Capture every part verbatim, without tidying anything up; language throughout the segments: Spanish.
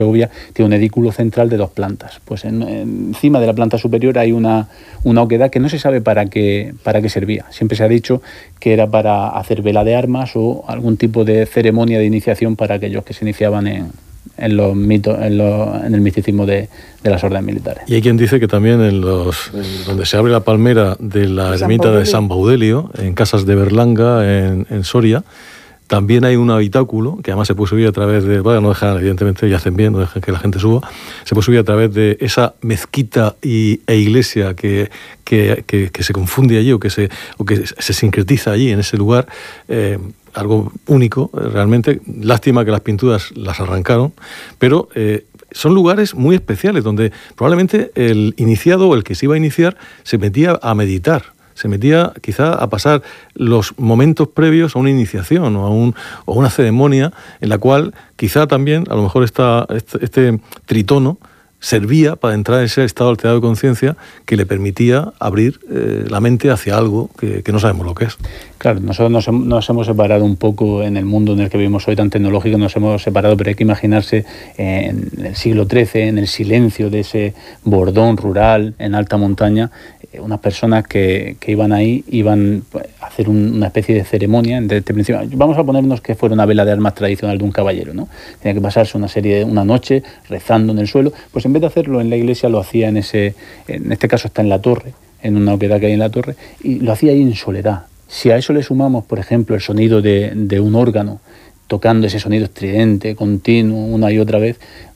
Segovia tiene un edículo central de dos plantas. Pues en, encima de la planta superior hay una, una oquedad que no se sabe para qué, para qué servía. Siempre se ha dicho que era para hacer vela de armas o algún tipo de ceremonia de iniciación para aquellos que se iniciaban en, en, los mitos, en, los, en el misticismo de, de las órdenes militares. Y hay quien dice que también en los en donde se abre la palmera de la ermita de San Baudelio, en Casas de Berlanga, en, en Soria, también hay un habitáculo, que además se puede subir a través de... Bueno, no dejan, evidentemente, y hacen bien, no dejan que la gente suba. Se puede subir a través de esa mezquita y, e iglesia que, que, que, que se confunde allí o que se, o que se sincretiza allí, en ese lugar. Eh, algo único, realmente. Lástima que las pinturas las arrancaron, pero... Eh, son lugares muy especiales donde probablemente el iniciado o el que se iba a iniciar se metía a meditar. Se metía quizá a pasar los momentos previos a una iniciación o a, un, o a una ceremonia en la cual quizá también, a lo mejor esta, este, este tritono servía para entrar en ese estado alterado de conciencia que le permitía abrir eh, la mente hacia algo que, que no sabemos lo que es. Claro, nosotros nos, nos hemos separado un poco en el mundo en el que vivimos hoy tan tecnológico, nos hemos separado, pero hay que imaginarse en el siglo trece, en el silencio de ese bordón rural en alta montaña, unas personas que, que iban ahí, iban a hacer un, una especie de ceremonia, desde este principio. Vamos a ponernos que fuera una vela de armas tradicional de un caballero, ¿no? Tenía que pasarse una serie de, una noche rezando en el suelo, pues en vez de hacerlo en la iglesia lo hacía en ese, en este caso está en la torre, en una oquedad que hay en la torre, y lo hacía ahí en soledad. Si a eso le sumamos, por ejemplo, el sonido de, de un órgano, tocando ese sonido estridente, continuo, una y otra vez,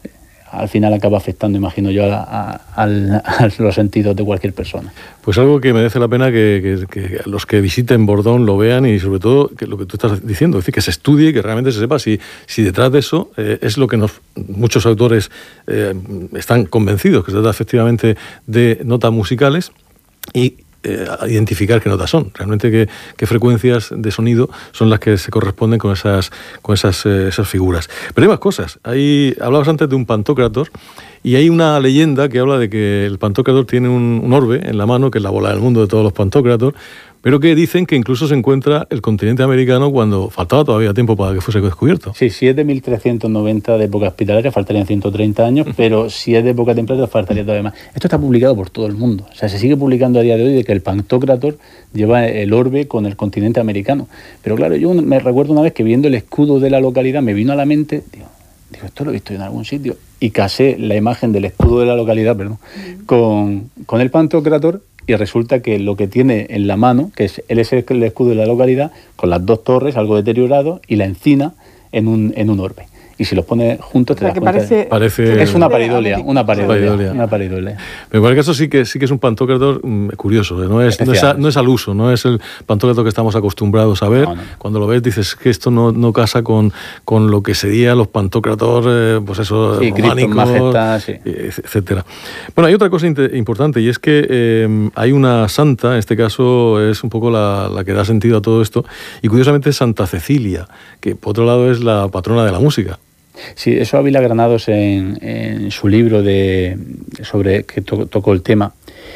al final acaba afectando, imagino yo, a, a, a, a los sentidos de cualquier persona. Pues algo que merece la pena que, que, que los que visiten Bordón lo vean y sobre todo que lo que tú estás diciendo, es decir, que se estudie y que realmente se sepa si, si detrás de eso eh, es lo que nos, muchos autores eh, están convencidos, que se trata efectivamente de notas musicales y Eh, a identificar qué notas son, realmente qué, qué frecuencias de sonido son las que se corresponden con esas, con esas, eh, esas figuras. Pero hay más cosas. Hay, hablabas antes de un Pantocrátor y hay una leyenda que habla de que el Pantocrátor tiene un, un orbe en la mano, que es la bola del mundo de todos los Pantocrátor, pero que dicen que incluso se encuentra el continente americano cuando faltaba todavía tiempo para que fuese descubierto. Sí, si es de mil trescientos noventa de época hospitalaria faltarían ciento treinta años, pero si es de época templaria faltaría todavía más. Esto está publicado por todo el mundo, o sea, se sigue publicando a día de hoy de que el Pantocrátor lleva el orbe con el continente americano. Pero claro, yo me recuerdo una vez que viendo el escudo de la localidad me vino a la mente, digo, digo esto lo he visto en algún sitio, y casé la imagen del escudo de la localidad, perdón, con, con el Pantocrátor. Y resulta que lo que tiene en la mano, que es el, es el escudo de la localidad, con las dos torres, algo deteriorado, y la encina en un, en un orbe. Y si los pones juntos, te o sea, das cuenta. Parece, parece es una paridolia, una paridolia, una paridolia. Pero en cualquier caso sí que sí que es un Pantocrátor mmm, curioso, ¿eh? no, es, no, es a, no es al uso, no es el Pantocrátor que estamos acostumbrados a ver. No, no, no. Cuando lo ves dices que esto no, no casa con, con lo que serían los Pantocrátor, eh, pues eso, sí, románicos, majestad, sí. etcétera. Bueno, hay otra cosa importante y es que eh, hay una santa, en este caso es un poco la, la que da sentido a todo esto, y curiosamente es Santa Cecilia, que por otro lado es la patrona de la música. Sí, eso Ávila Granados en, en su libro de sobre que to, tocó el tema.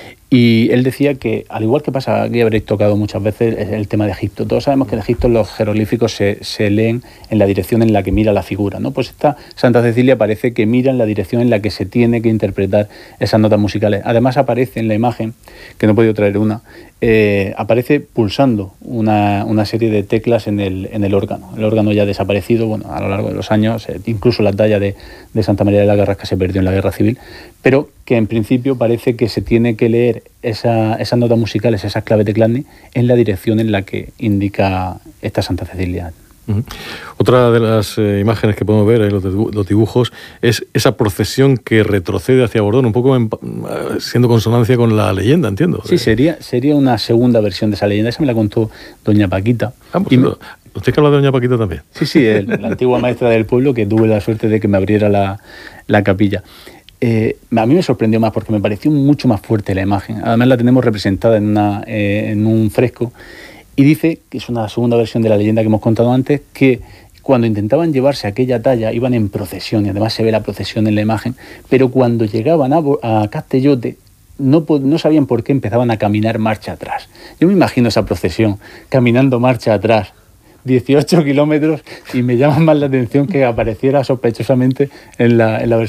Y él decía que, al igual que pasa, aquí habréis tocado muchas veces el tema de Egipto. Todos sabemos que en Egipto los jeroglíficos se, se leen en la dirección en la que mira la figura, ¿no? Pues esta Santa Cecilia parece que mira en la dirección en la que se tiene que interpretar esas notas musicales. Además aparece en la imagen, que no he podido traer una, eh, aparece pulsando una, una serie de teclas en el, en el órgano. El órgano ya ha desaparecido, bueno, a lo largo de los años, eh, incluso la talla de, de Santa María de la Garrasca se perdió en la Guerra Civil, pero que en principio parece que se tiene que leer esa, esas notas musicales, esas claves de Chladni, en la dirección en la que indica esta Santa Cecilia. Uh-huh. Otra de las eh, imágenes que podemos ver, ahí los, los dibujos, es esa procesión que retrocede hacia Bordón, un poco en, siendo consonancia con la leyenda, entiendo. Sí, sería, sería una segunda versión de esa leyenda. Esa me la contó doña Paquita. Ah, pues, me... ¿Usted que habla de doña Paquita también? Sí, sí, el, la antigua maestra del pueblo, que tuve la suerte de que me abriera la, la capilla. Eh, a mí me sorprendió más porque me pareció mucho más fuerte la imagen. Además la tenemos representada en, una, eh, en un fresco y dice, que es una segunda versión de la leyenda que hemos contado antes, que cuando intentaban llevarse aquella talla iban en procesión, y además se ve la procesión en la imagen, pero cuando llegaban a, a Castellote no, no sabían por qué empezaban a caminar marcha atrás. Yo me imagino esa procesión caminando marcha atrás, dieciocho kilómetros y me llama más la atención que apareciera sospechosamente en la, en la versión